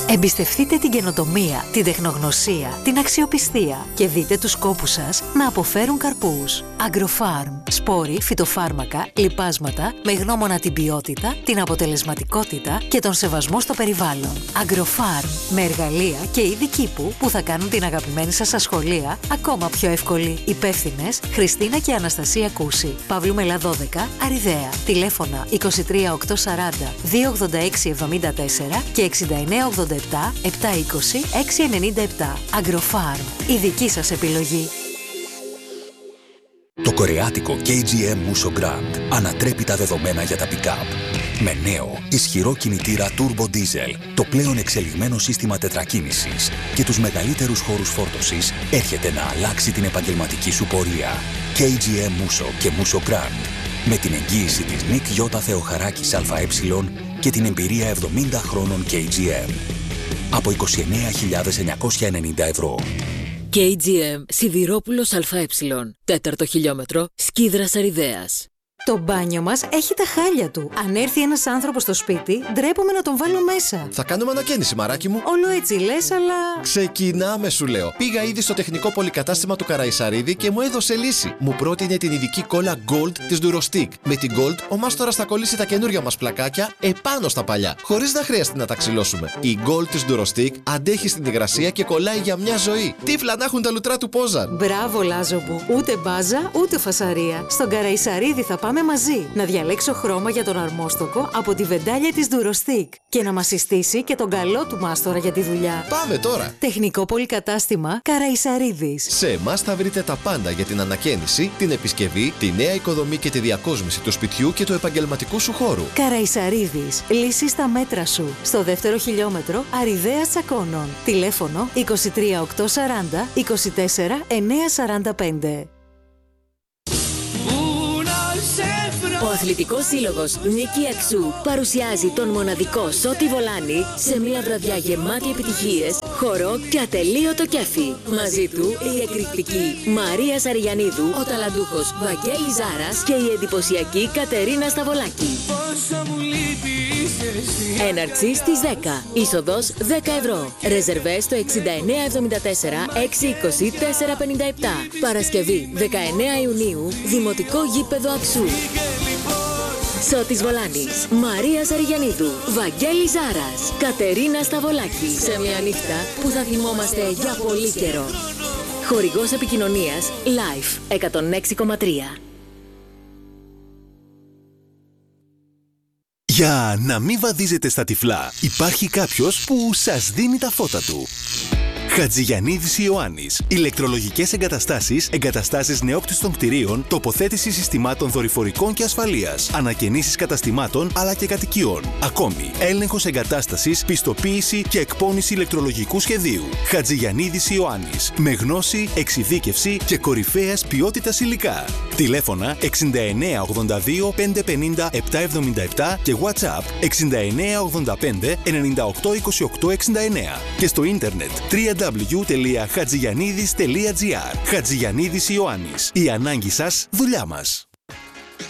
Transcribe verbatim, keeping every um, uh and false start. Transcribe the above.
Εμπιστευτείτε την καινοτομία, την τεχνογνωσία, την αξιοπιστία και δείτε τους κόπους σας να αποφέρουν καρπούς. Agrofarm. Σπόροι, φυτοφάρμακα, λιπάσματα με γνώμονα την ποιότητα, την αποτελεσματικότητα και τον σεβασμό στο περιβάλλον. Agrofarm. Με εργαλεία και είδη κήπου που θα κάνουν την αγαπημένη σας ασχολία ακόμα πιο εύκολη. Υπεύθυνες Χριστίνα και Αναστασία Κούση. Παύλου Μελά δώδεκα, Αριδαία. Τηλέφωνα είκοσι τρία οκτακόσια σαράντα δύο ογδόντα έξι εβδομήντα τέσσερα και εξήντα εννέα ογδόντα επτά επτακόσια είκοσι έξι ενενήντα επτά. Agrofarm. Η δική σας επιλογή. Το κορεάτικο κέι τζι εμ Musso Grand ανατρέπει τα δεδομένα για τα pick-up. Με νέο, ισχυρό κινητήρα Turbo Diesel, το πλέον εξελιγμένο σύστημα τετρακίνησης και τους μεγαλύτερους χώρους φόρτωσης, έρχεται να αλλάξει την επαγγελματική σου πορεία. κέι τζι εμ Musso και Musso Grand. Με την εγγύηση της Νικ Γιώτα Θεοχαράκης ΑΕ και την εμπειρία εβδομήντα χρόνων κέι τζι εμ. Από είκοσι εννέα χιλιάδες εννιακόσια ενενήντα ευρώ. κέι τζι εμ Σιδηρόπουλος ΑΕ. Τέταρτο χιλιόμετρο, Σκίδρας Αριδαίας. Το μπάνιο μας έχει τα χάλια του. Αν έρθει ένας άνθρωπος στο σπίτι, ντρέπομαι να τον βάλω μέσα. Θα κάνουμε ανακαίνιση, μαράκι μου. Όλο έτσι λες, αλλά... Ξεκινάμε, σου λέω. Πήγα ήδη στο τεχνικό πολυκατάστημα του Καραϊσαρίδη και μου έδωσε λύση. Μου πρότεινε την ειδική κόλλα Gold της Durostick. Με την Gold, ο μάστορας θα κολλήσει τα καινούργια μας πλακάκια επάνω στα παλιά, χωρίς να χρειαστεί να τα ξυλώσουμε. Η Gold της Durostick αντέχει στην υγρασία και κολλάει για μια ζωή. Τύφλα να έχουν τα λουτρά του Πόζαν. Μπράβο, Λάζο μου. Ούτε μπάζα, ούτε φασαρία. Στον Καραϊσαρίδη θα πάμε μαζί. Να διαλέξω χρώμα για τον αρμόστοκο από τη βεντάλια της Durostick και να μας συστήσει και τον καλό του μάστορα για τη δουλειά. Πάμε τώρα! Τεχνικό πολυκατάστημα Καραϊσαρίδης. Σε εμάς θα βρείτε τα πάντα για την ανακαίνιση, την επισκευή, τη νέα οικοδομή και τη διακόσμηση του σπιτιού και του επαγγελματικού σου χώρου. Καραϊσαρίδης. Λύση στα μέτρα σου. Στο δεύτερο χιλιόμετρο Αριδαίας Τσακώνων. Τηλέφωνο είκοσι τρία οκτακόσια σαράντα είκοσι τέσσερα εννιακόσια σαράντα πέντε. Ο Αθλητικός Σύλλογος Νίκη Αξού παρουσιάζει τον μοναδικό Σώτη Βολάνη σε μια βραδιά γεμάτη επιτυχίες, χορό και ατελείωτο κέφι. Μαζί του η εκρηκτική Μαρία Σαριγιαννίδου, ο ταλαντούχος Βαγγέλης Ζάρας και η εντυπωσιακή Κατερίνα Σταβολάκη. Έναρξη στις δέκα. Είσοδος δέκα ευρώ. Ρεζερβές στο εξήντα εννέα εβδομήντα τέσσερα εξακόσια είκοσι τέσσερα πενήντα επτά. Παρασκευή δεκαεννέα Ιουνίου, Δημοτικό Γήπεδο Αξού. Σώτης Βολάνης, Μαρία Σαριγιαννίδου, Βαγγέλης Ζάρας, Κατερίνα Σταβολάκη. Σε μια νύχτα που θα θυμόμαστε για πολύ καιρό. Χορηγός επικοινωνίας Life εκατόν έξι κόμμα τρία. Για να μην βαδίζετε στα τυφλά, υπάρχει κάποιος που σας δίνει τα φώτα του. Χατζηγιαννίδης Ιωάννης. Ηλεκτρολογικές εγκαταστάσεις, εγκαταστάσεις νεόκτιστων κτηρίων, τοποθέτηση συστημάτων δορυφορικών και ασφαλείας, ανακαινήσεις καταστημάτων αλλά και κατοικιών. Ακόμη, έλεγχος εγκατάστασης, πιστοποίηση και εκπώνηση ηλεκτρολογικού σχεδίου. Χατζηγιαννίδης Ιωάννης. Με γνώση, εξειδίκευση και κορυφαίας ποιότητας υλικά. Τηλέφωνα εξήντα εννέα ογδόντα δύο πεντακόσια πενήντα επτακόσια εβδομήντα επτά και WhatsApp εξήντα εννέα ογδόντα πέντε ενενήντα οκτώ είκοσι οκτώ εξήντα εννέα και στο ίντερνετ double-u double-u double-u τελεία χατζηγιαννίδης τελεία τζι άρ. Χατζηγιαννίδης Ιωάννης. Η ανάγκη σας, δουλειά μας.